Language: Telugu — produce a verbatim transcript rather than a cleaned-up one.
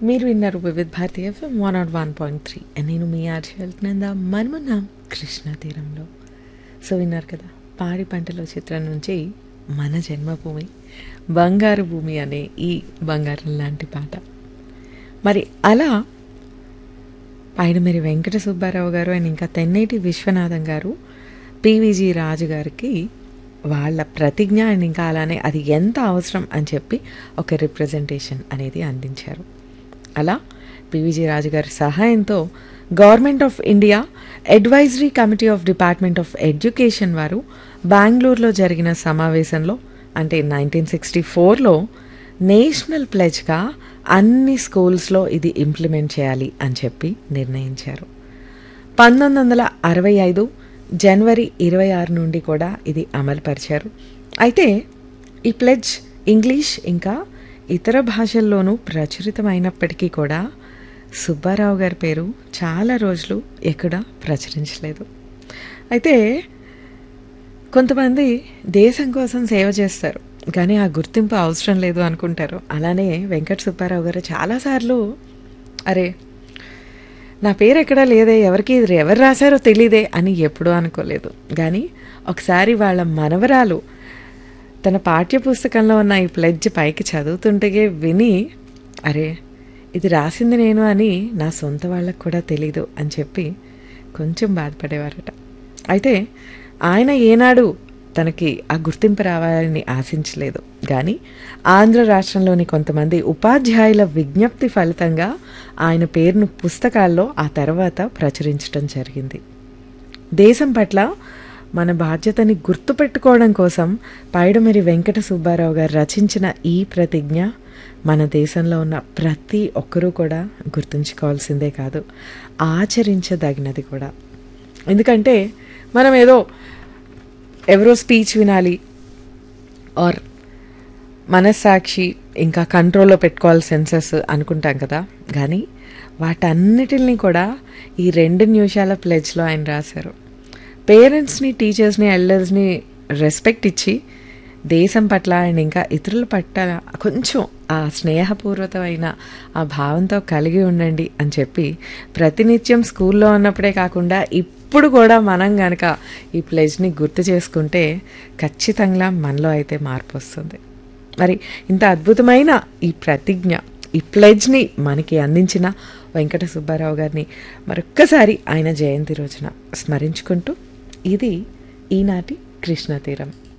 మీరు విన్నారు వివిధ Bharati FM one not one point three నేను మీ ఆర్షల్నంద మనమున్నాం కృష్ణా తీరంలో. సో విన్నారు కదా, పాడి పంటల చిత్రం నుంచి మన జన్మభూమి బంగారు భూమి అనే ఈ బంగారం లాంటి పాట. మరి అలా పైడమేరి వెంకట సుబ్బారావు గారు అండ్ ఇంకా తెన్నేటి విశ్వనాథం గారు పివిజి రాజు గారికి వాళ్ళ ప్రతిజ్ఞ అండ్ ఇంకా అలానే అది ఎంత అవసరం అని చెప్పి ఒక రిప్రజెంటేషన్ అనేది అందించారు. అలా పివిజి రాజు గారి సహాయంతో government of India advisory committee of department of education వారు బెంగళూరులో జరిగిన సమావేశంలో అంటే నైన్టీన్ సిక్స్టీ ఫోర్లో నేషనల్ ప్లెజ్గా అన్ని స్కూల్స్లో ఇది ఇంప్లిమెంట్ చేయాలి అని చెప్పి నిర్ణయించారు. పంతొమ్మిది వందల అరవై ఐదు జనవరి ఇరవై ఆరు నుండి కూడా ఇది అమలుపరిచారు. అయితే ఈ ప్లెడ్జ్ ఇంగ్లీష్ ఇంకా ఇతర భాషల్లోనూ ప్రచురితమైనప్పటికీ కూడా సుబ్బారావు గారి పేరు చాలా రోజులు ఎక్కడ ప్రచురించలేదు. అయితే కొంతమంది దేశం కోసం సేవ చేస్తారు కానీ ఆ గుర్తింపు అవసరం లేదు అనుకుంటారు. అలానే వెంకట సుబ్బారావు గారు చాలాసార్లు అరే నా పేరు ఎక్కడా లేదే, ఎవరికి ఇది ఎవరు రాశారో తెలీదే అని ఎప్పుడూ అనుకోలేదు. కానీ ఒకసారి వాళ్ళ మనవరాలు తన పాఠ్య పుస్తకంలో ఉన్న ఈ ప్లెడ్జ్ పైకి చదువుతుంటే విని అరే ఇది రాసింది నేను అని నా సొంత వాళ్ళకు కూడా తెలీదు అని చెప్పి కొంచెం బాధపడేవారట. అయితే ఆయన ఏనాడు తనకి ఆ గుర్తింపు రావాలని ఆశించలేదు. కానీ ఆంధ్ర రాష్ట్రంలోని కొంతమంది ఉపాధ్యాయుల విజ్ఞప్తి ఫలితంగా ఆయన పేరును పుస్తకాల్లో ఆ తర్వాత ప్రచురించడం జరిగింది. దేశం పట్ల మన బాధ్యతని గుర్తుపెట్టుకోవడం కోసం పైడమేరి వెంకట సుబ్బారావు గారు రచించిన ఈ ప్రతిజ్ఞ మన దేశంలో ఉన్న ప్రతి ఒక్కరూ కూడా గుర్తుంచుకోవాల్సిందే కాదు, ఆచరించదగినది కూడా. ఎందుకంటే మనం ఏదో ఎవరో స్పీచ్ వినాలి ఆర్ మనస్సాక్షి ఇంకా కంట్రోల్లో పెట్టుకోవాలి సెన్సెస్ అనుకుంటాం కదా, కానీ వాటన్నిటిని కూడా ఈ రెండు నిమిషాల ప్లెడ్జ్లో ఆయన రాశారు. పేరెంట్స్ని, టీచర్స్ని, ఎల్డర్స్ని రెస్పెక్ట్ ఇచ్చి దేశం పట్ల అండ్ ఇంకా ఇతరుల పట్ల కొంచెం ఆ స్నేహపూర్వకమైన ఆ భావంతో కలిగి ఉండండి అని చెప్పి ప్రతినిత్యం స్కూల్లో ఉన్నప్పుడే కాకుండా ఇప్పుడు కూడా మనం కనుక ఈ ప్లెజ్ని గుర్తు చేసుకుంటే ఖచ్చితంగా మనలో అయితే మార్పు వస్తుంది. మరి ఇంత అద్భుతమైన ఈ ప్రతిజ్ఞ, ఈ ప్లెజ్ని మనకి అందించిన వెంకట సుబ్బారావు గారిని మరొక్కసారి ఆయన జయంతి రోజున స్మరించుకుంటూ ఇది ఈనాటి కృష్ణ తీరం.